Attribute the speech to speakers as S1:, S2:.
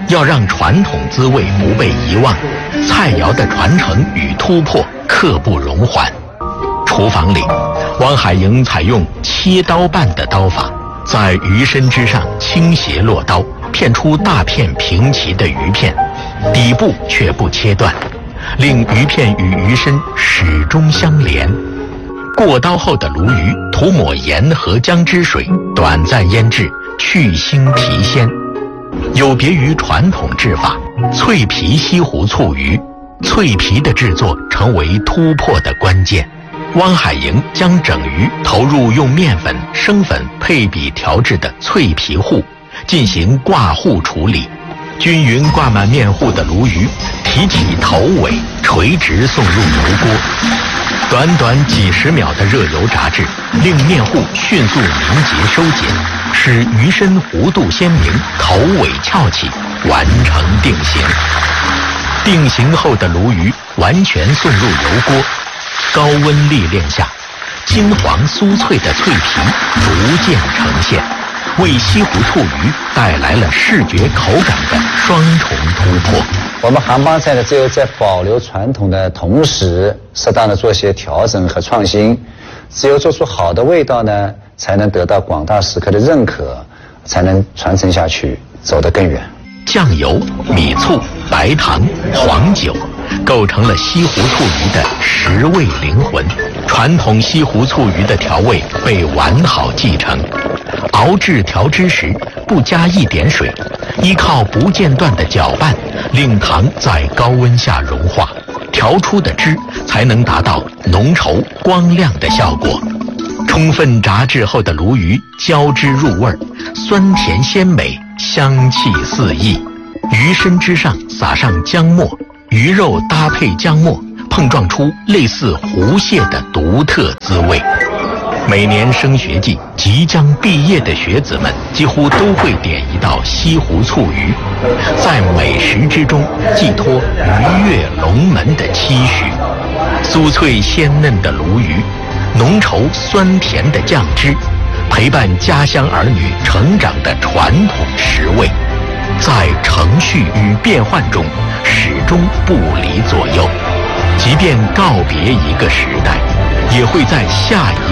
S1: 要让传统滋味不被遗忘，菜肴的传承与突破刻不容缓。厨房里，汪海营采用切刀拌的刀法，在鱼身之上倾斜落刀，片出大片平齐的鱼片，底部却不切断，令鱼片与鱼身始终相连。过刀后的鲈鱼涂抹盐和姜汁水，短暂腌制，去腥提鲜。有别于传统制法，脆皮西湖醋鱼，脆皮的制作成为突破的关键。汪海营将整鱼投入用面粉、生粉配比调制的脆皮糊，进行挂糊处理，均匀挂满面糊的鲈鱼提起头尾，垂直送入油锅。短短几十秒的热油炸制，令面糊迅速凝结收紧，使鱼身弧度鲜明，头尾翘起，完成定型。定型后的鲈鱼完全送入油锅，高温历练下，金黄酥脆的脆皮逐渐呈现，为西湖醋鱼带来了视觉口感的双重突破。
S2: 我们杭帮菜呢，只有在保留传统的同时，适当的做些调整和创新，只有做出好的味道呢，才能得到广大食客的认可，才能传承下去，走得更远。
S1: 酱油、米醋、白糖、黄酒构成了西湖醋鱼的食味灵魂。传统西湖醋鱼的调味被完好继承，熬制调汁时不加一点水，依靠不间断的搅拌，令糖在高温下融化，调出的汁才能达到浓稠光亮的效果。充分炸制后的鲈鱼交织入味，酸甜鲜美，香气四溢。鱼身之上撒上姜末，鱼肉搭配姜末，碰撞出类似湖蟹的独特滋味。每年升学季，即将毕业的学子们几乎都会点一道西湖醋鱼，在美食之中寄托鱼跃龙门的期许。酥脆鲜嫩的鲈鱼，浓稠酸甜的酱汁，陪伴家乡儿女成长的传统食味，在承续与变换中始终不离左右。即便告别一个时代，也会在下一